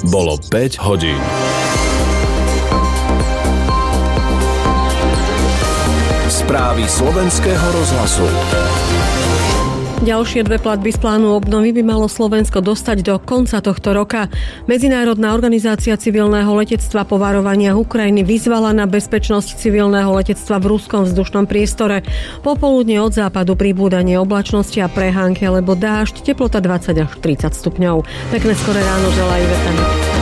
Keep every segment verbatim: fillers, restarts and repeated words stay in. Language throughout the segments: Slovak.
Bolo päť hodín. Správy slovenského rozhlasu. Ďalšie dve platby z plánu obnovy by malo Slovensko dostať do konca tohto roka. Medzinárodná organizácia civilného letectva po varovaniach Ukrajiny vyzvala na bezpečnosť civilného letectva v ruskom vzdušnom priestore. Popoludne od západu pribúdanie oblačnosti a prehánky alebo dážď, teplota dvadsať až tridsať stupňov. Pekné skoré ráno želá Iveta.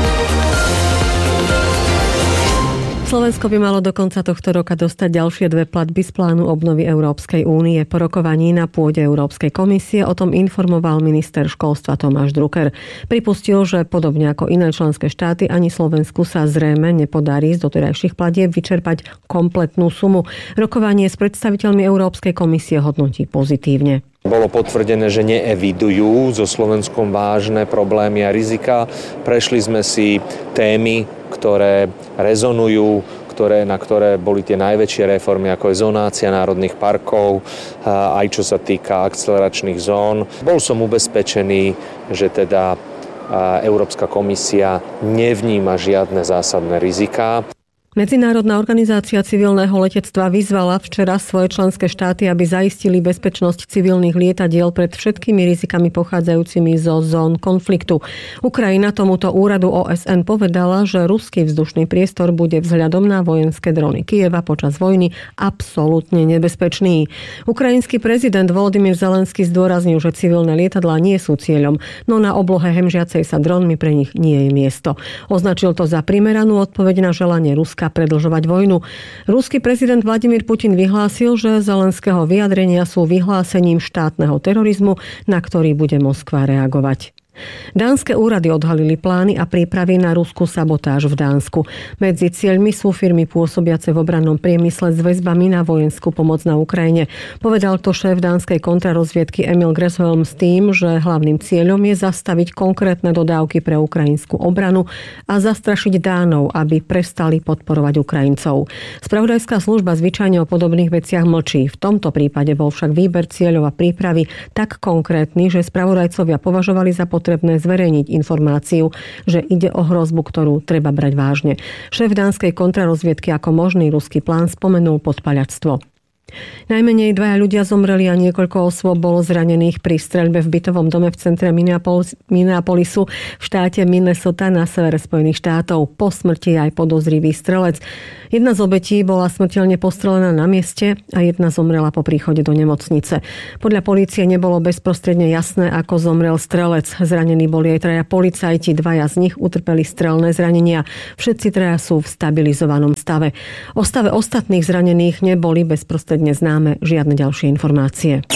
Slovensko by malo do konca tohto roka dostať ďalšie dve platby z plánu obnovy Európskej únie. Po rokovaní na pôde Európskej komisie o tom informoval minister školstva Tomáš Drucker. Pripustil, že podobne ako iné členské štáty, ani Slovensku sa zrejme nepodarí z doterajších platieb vyčerpať kompletnú sumu. Rokovanie s predstaviteľmi Európskej komisie hodnotí pozitívne. Bolo potvrdené, že neevidujú so Slovenskom vážne problémy a rizika. Prešli sme si témy, ktoré rezonujú, ktoré, na ktoré boli tie najväčšie reformy, ako je zonácia národných parkov, aj čo sa týka akceleračných zón. Bol som ubezpečený, že teda Európska komisia nevníma žiadne zásadné riziká. Medzinárodná organizácia civilného letectva vyzvala včera svoje členské štáty, aby zaistili bezpečnosť civilných lietadiel pred všetkými rizikami pochádzajúcimi zo zón konfliktu. Ukrajina tomuto úradu ó es en povedala, že ruský vzdušný priestor bude vzhľadom na vojenské drony Kyjeva počas vojny absolútne nebezpečný. Ukrajinský prezident Volodymyr Zelenský zdôraznil, že civilné lietadlá nie sú cieľom, no na oblohe hemžiacej sa dronmi pre nich nie je miesto. Označil to za primeranú odpoveď na želanie Ruska predĺžovať vojnu. Ruský prezident Vladimír Putin vyhlásil, že Zelenského vyjadrenia sú vyhlásením štátneho terorizmu, na ktorý bude Moskva reagovať. Dánske úrady odhalili plány a prípravy na ruskú sabotáž v Dánsku. Medzi cieľmi sú firmy pôsobiace v obrannom priemysle s väzbami na vojenskú pomoc na Ukrajine. Povedal to šéf dánskej kontrarozviedky Emil Gresholm s tým, že hlavným cieľom je zastaviť konkrétne dodávky pre ukrajinskú obranu a zastrašiť Dánov, aby prestali podporovať Ukrajincov. Spravodajská služba zvyčajne o podobných veciach mlčí. V tomto prípade bol však výber cieľov a prípravy tak konkrétny, že spravodajcovia považovali za potrebné potrebné zverejniť informáciu, že ide o hrozbu, ktorú treba brať vážne. Šéf dánskej kontrarozviedky ako možný ruský plán spomenul podpaľactvo. Najmenej dvaja ľudia zomreli a niekoľko osôb bolo zranených pri streľbe v bytovom dome v centre Minneapolis, Minneapolisu v štáte Minnesota na severe Spojených štátov. Po smrti aj podozrivý strelec. Jedna z obetí bola smrteľne postrelená na mieste a jedna zomrela po príchode do nemocnice. Podľa polície nebolo bezprostredne jasné, ako zomrel strelec. Zranení boli aj traja policajti, dvaja z nich utrpeli strelné zranenia. Všetci traja sú v stabilizovanom stave. O stave ostatných zranených neboli bezprostredne známe žiadne ďalšie informácie.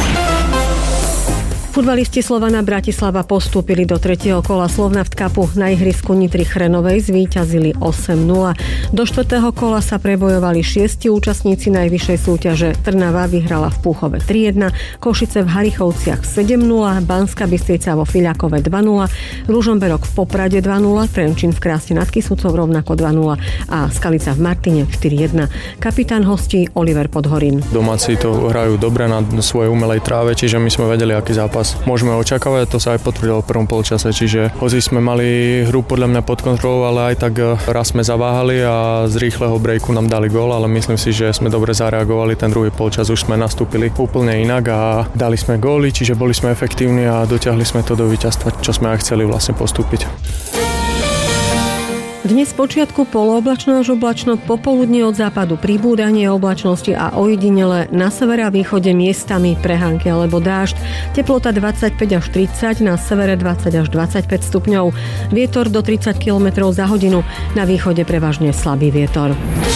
Futbalisti Slovana Bratislava postúpili do tretieho kola Slovnaft Cupu. Na ihrisku Nitry Chrenovej zvíťazili osem nula. Do štvrtého kola sa prebojovali šiesti účastníci najvyššej súťaže. Trnava vyhrala v Púchove tri jedna, Košice v Harichovciach sedem nula, Banská Bystrica vo Fiľakove dva nula, Ružomberok v Poprade dva nula, Trenčín v Krásne nad Kysucou rovnako dva nula a Skalica v Martine štyri jedna. Kapitán hostí Oliver Podhorín. Domáci to hrajú dobre na svojej umelej tráve, čiže my sme vedeli, aký zápas môžeme očakávať, to sa aj potvrdilo v prvom polčase, čiže hoci sme mali hru podľa mňa pod kontrolou, ale aj tak raz sme zaváhali a z rýchleho breaku nám dali gól, ale myslím si, že sme dobre zareagovali, ten druhý polčas už sme nastúpili úplne inak a dali sme góly, čiže boli sme efektívni a dotiahli sme to do víťazstva, čo sme aj chceli vlastne postúpiť. Dnes počiatku polooblačno až oblačno, popoludne od západu pribúdanie oblačnosti a ojedinele na severe a východe miestami prehánky alebo dážď. Teplota dvadsaťpäť až tridsať, na severe dvadsať až dvadsaťpäť stupňov. Vietor do tridsať kilometrov za hodinu, na východe prevažne slabý vietor.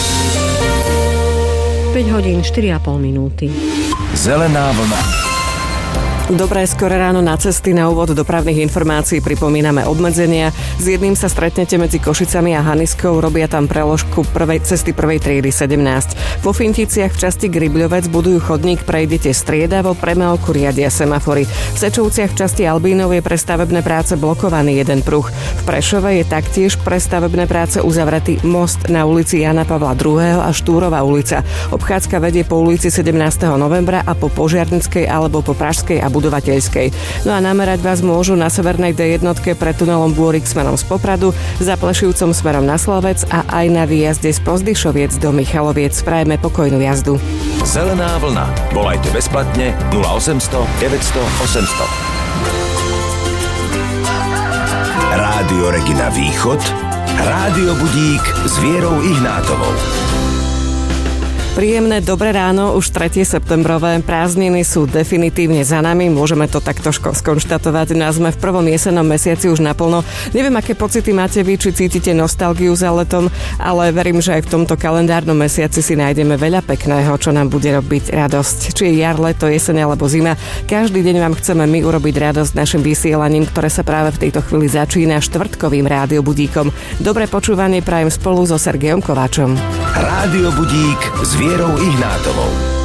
päť hodín štyri a pol minúty. Zelená vlna. Dobré skoro ráno na cesty. Na úvod dopravných informácií pripomíname obmedzenia. S jedným sa stretnete medzi Košicami a Haniskou, robia tam preložku prvej cesty prvej triedy sedemnásť. Vo Finticiach v časti Gribľovec budujú chodník, prejdete striedavo, premávku riadia semafory. V Sečovciach v časti Albínov je pre stavebné práce blokovaný jeden pruh. V Prešove je taktiež pre stavebné práce uzavretý most na ulici Jana Pavla druhého. a Štúrova ulica. Obchádzka vedie po ulici sedemnásteho novembra a po Požiarnickej alebo po Pražskej a Budovateľskej. No a namerať vás môžu na severnej dé jednotke pred tunelom Búrik smerom z Popradu, za Plešivcom smerom na Slovec a aj na výjazde z Pozdyšoviec do Michaloviec. Prajeme pokojnú jazdu. Zelená vlna. Volajte bezplatne nula osemsto deväťsto osemsto. Rádio Regina Východ, Rádio Budík s Vierou Ihnátovou. Príjemné dobré ráno, už tretie septembrové, prázdniny sú definitívne za nami, môžeme to takto skonštatovať, no sme v prvom jesennom mesiaci už naplno. Neviem, aké pocity máte vy, či cítite nostalgiu za letom, ale verím, že aj v tomto kalendárnom mesiaci si nájdeme veľa pekného, čo nám bude robiť radosť. Či je jar, leto, jeseň alebo zima, každý deň vám chceme my urobiť radosť našim vysielaním, ktoré sa práve v tejto chvíli začína štvrtkovým Rádio Budíkom. Dobré počúvanie prajem spolu so Sergejom Kováčom. Rádio Budík s Vierou Ihnátovou.